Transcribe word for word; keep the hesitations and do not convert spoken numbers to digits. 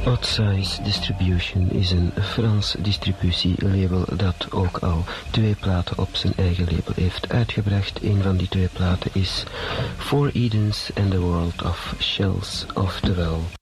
Odd Size Distribution is een Frans distributielabel dat ook al twee platen op zijn eigen label heeft uitgebracht. Een van die twee platen is For Edens and the World of Shells, oftewel